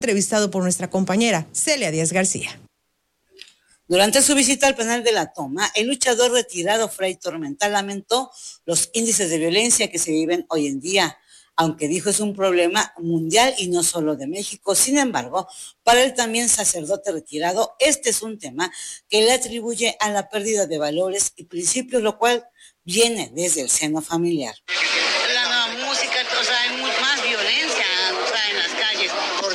Entrevistado por nuestra compañera Celia Díaz García. Durante su visita al penal de La Toma, el luchador retirado Fray Tormenta lamentó los índices de violencia que se viven hoy en día, aunque dijo es un problema mundial y no solo de México. Sin embargo, para el también sacerdote retirado, este es un tema que le atribuye a la pérdida de valores y principios, lo cual viene desde el seno familiar. La nueva música, o sea, hay más violencia, o sea, en las calles. Por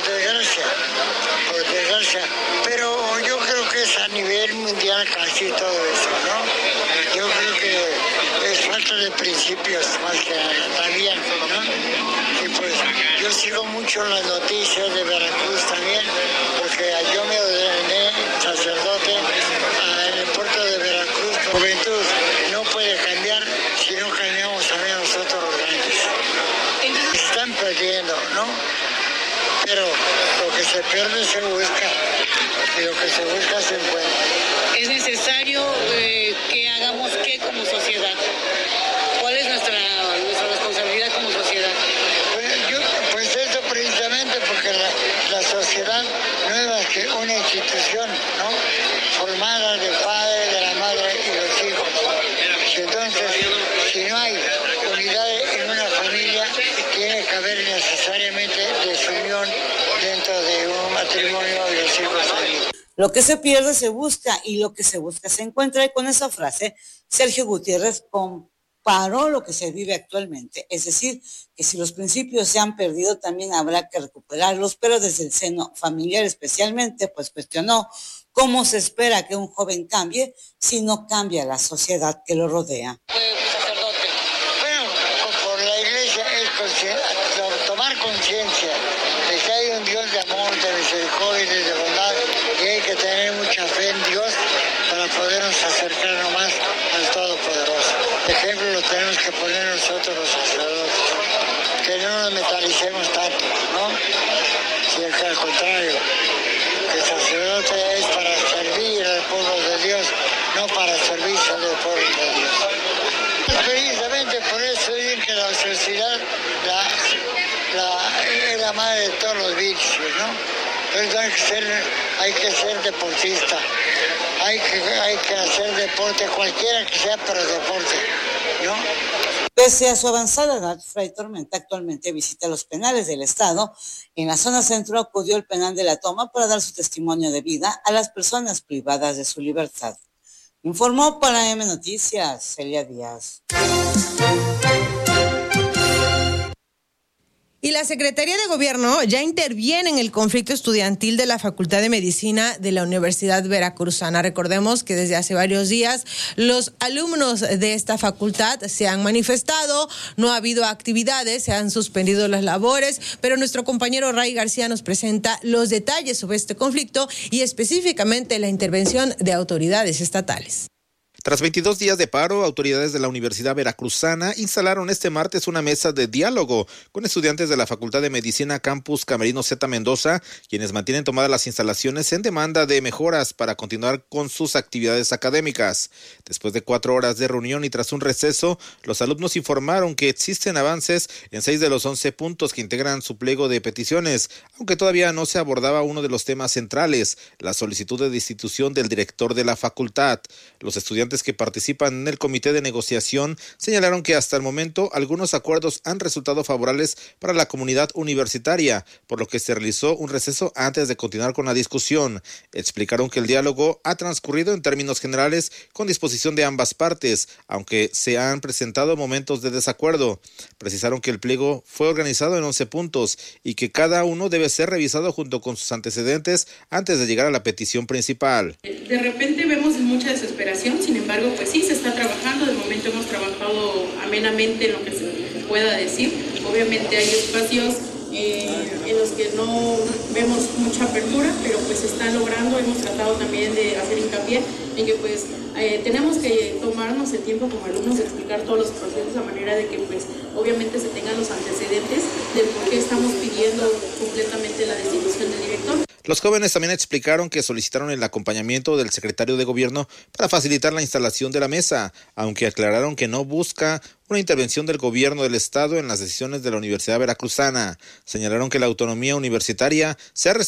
desgracia, pero yo creo que es a nivel mundial casi todo eso, ¿no? Yo creo que es falta de principios más que está bien, ¿no? Y pues yo sigo mucho las noticias de Veracruz también, porque yo me ordené sacerdote en el puerto de Veracruz. Juventud no puede cambiar si no cambiamos también nosotros los grandes. Se están perdiendo, ¿no? Pero lo que se pierde se busca y lo que se busca se encuentra. Es necesario que hagamos qué como sociedad. ¿Cuál es nuestra responsabilidad como sociedad? Pues eso precisamente porque la sociedad no es más que una institución, ¿no? Formada del padre, de la madre y los hijos. Entonces, si no hay unidad en una familia, tiene que haber necesariamente desunión dentro de un matrimonio y los hijos también. Lo que se pierde se busca y lo que se busca se encuentra. Y con esa frase, Sergio Gutiérrez comparó lo que se vive actualmente. Es decir, que si los principios se han perdido, también habrá que recuperarlos, pero desde el seno familiar especialmente, pues cuestionó cómo se espera que un joven cambie si no cambia la sociedad que lo rodea. Bueno, por la iglesia es tomar conciencia de que hay un Dios de amor, de misericordia y de bondad, y hay que tener mucha fe en Dios para podernos acercar más al Todopoderoso. Por ejemplo, lo tenemos que poner nosotros los sacerdotes, que no nos metalicemos tanto, ¿no? Sino que al contrario, que el sacerdote es para servir al pueblo de Dios, no para servirse al pueblo de Dios. Precisamente por eso dicen que la sociedad es la madre de todos los vicios, ¿no? Entonces hay que ser deportista, hay que hacer deporte, cualquiera que sea, pero deporte, ¿no? Pese a su avanzada edad, Fray Tormenta actualmente visita los penales del estado. En la zona centro acudió al penal de La Toma para dar su testimonio de vida a las personas privadas de su libertad. Informó para M Noticias, Celia Díaz. Y la Secretaría de Gobierno ya interviene en el conflicto estudiantil de la Facultad de Medicina de la Universidad Veracruzana. Recordemos que desde hace varios días los alumnos de esta facultad se han manifestado, no ha habido actividades, se han suspendido las labores, pero nuestro compañero Ray García nos presenta los detalles sobre este conflicto y específicamente la intervención de autoridades estatales. Tras 22 días de paro, autoridades de la Universidad Veracruzana instalaron este martes una mesa de diálogo con estudiantes de la Facultad de Medicina Campus Camerino Z Mendoza, quienes mantienen tomadas las instalaciones en demanda de mejoras para continuar con sus actividades académicas. Después de 4 horas de reunión y tras un receso, los alumnos informaron que existen avances en 6 de los 11 puntos que integran su pliego de peticiones, aunque todavía no se abordaba uno de los temas centrales, la solicitud de destitución del director de la facultad. Los estudiantes que participan en el comité de negociación señalaron que hasta el momento algunos acuerdos han resultado favorables para la comunidad universitaria, por lo que se realizó un receso antes de continuar con la discusión. Explicaron que el diálogo ha transcurrido en términos generales con disposición de ambas partes, aunque se han presentado momentos de desacuerdo. Precisaron que el pliego fue organizado en 11 puntos y que cada uno debe ser revisado junto con sus antecedentes antes de llegar a la petición principal. De repente vemos mucha desesperación, sin embargo, pues sí, se está trabajando. De momento hemos trabajado amenamente en lo que se pueda decir. Obviamente hay espacios en los que no vemos mucha apertura, pero pues se está logrando. Hemos tratado también de hacer hincapié en que pues tenemos que tomarnos el tiempo como alumnos de explicar todos los procesos a manera de que pues obviamente se tengan los antecedentes del por qué estamos pidiendo completamente la destitución del director. Los jóvenes también explicaron que solicitaron el acompañamiento del secretario de Gobierno para facilitar la instalación de la mesa, aunque aclararon que no busca una intervención del gobierno del estado en las decisiones de la Universidad Veracruzana. Señalaron que la autonomía universitaria se ha